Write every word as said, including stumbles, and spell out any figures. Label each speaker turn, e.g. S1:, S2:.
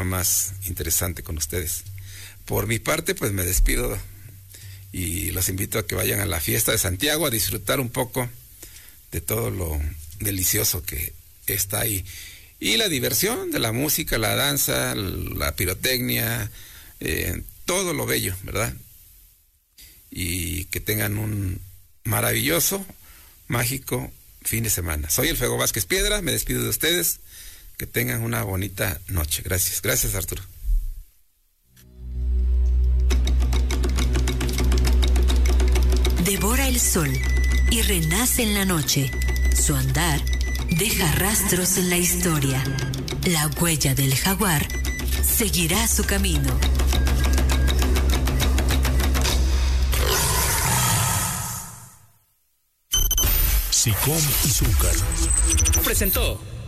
S1: más interesante con ustedes. Por mi parte, pues me despido y los invito a que vayan a la fiesta de Santiago a disfrutar un poco de todo lo delicioso que está ahí. Y la diversión de la música, la danza, la pirotecnia, eh, todo lo bello, ¿verdad? Y que tengan un maravilloso, mágico fin de semana. Soy el Fego Vázquez Piedra, me despido de ustedes. Que tengan una bonita noche. Gracias. Gracias, Arturo.
S2: Devora el sol y renace en la noche. Su andar deja rastros en la historia. La huella del jaguar seguirá su camino.
S3: Sicom y Zúcar
S4: presentó